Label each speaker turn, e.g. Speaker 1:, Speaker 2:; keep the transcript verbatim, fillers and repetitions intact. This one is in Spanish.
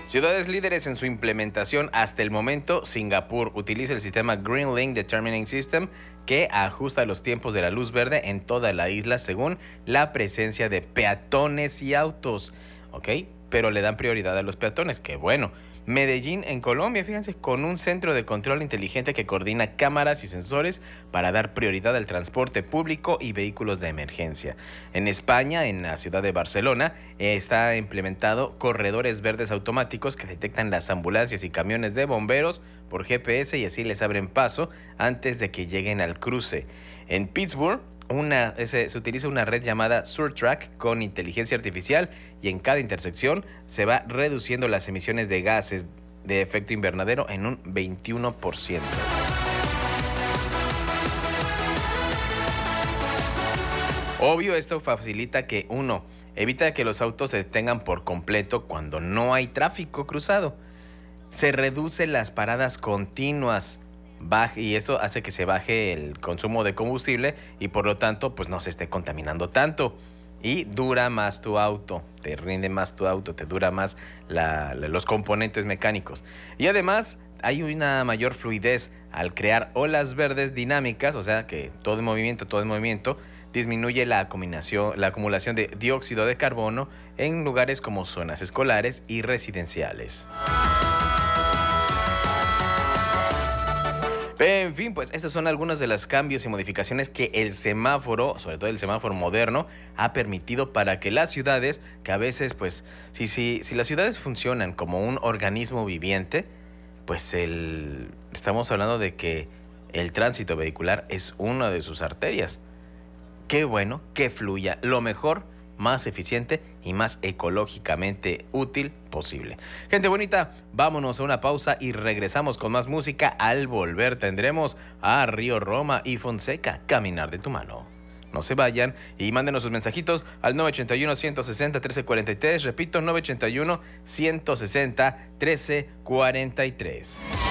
Speaker 1: Ciudades líderes en su implementación hasta el momento, Singapur utiliza el sistema Green Link Determining System que ajusta los tiempos de la luz verde en toda la isla según la presencia de peatones y autos, ¿ok? Pero le dan prioridad a los peatones, qué bueno. Medellín, en Colombia, fíjense, con un centro de control inteligente que coordina cámaras y sensores para dar prioridad al transporte público y vehículos de emergencia. En España, en la ciudad de Barcelona, eh, está implementado corredores verdes automáticos que detectan las ambulancias y camiones de bomberos por G P S y así les abren paso antes de que lleguen al cruce. En Pittsburgh, Una, ese, se utiliza una red llamada SurTrack con inteligencia artificial y en cada intersección se va reduciendo las emisiones de gases de efecto invernadero en un veintiuno por ciento. Obvio, esto facilita que uno evita que los autos se detengan por completo cuando no hay tráfico cruzado. Se reducen las paradas continuas. Baje, y esto hace que se baje el consumo de combustible y por lo tanto pues no se esté contaminando tanto y dura más tu auto, te rinde más tu auto, te dura más la, la, los componentes mecánicos y además hay una mayor fluidez al crear olas verdes dinámicas, o sea que todo en movimiento, todo en movimiento disminuye la acumulación, la acumulación de dióxido de carbono en lugares como zonas escolares y residenciales. En fin, pues estos son algunos de los cambios y modificaciones que el semáforo, sobre todo el semáforo moderno, ha permitido para que las ciudades, que a veces, pues, si, si, si las ciudades funcionan como un organismo viviente, pues el, estamos hablando de que el tránsito vehicular es una de sus arterias. Qué bueno que fluya lo mejor, más eficiente y más ecológicamente útil posible. Gente bonita, vámonos a una pausa y regresamos con más música. Al volver tendremos a Río Roma y Fonseca, Caminar de tu mano. No se vayan y mándenos sus mensajitos al nueve ocho uno, uno seis cero, uno tres cuatro tres. Repito, nueve ocho uno, uno seis cero, uno tres cuatro tres.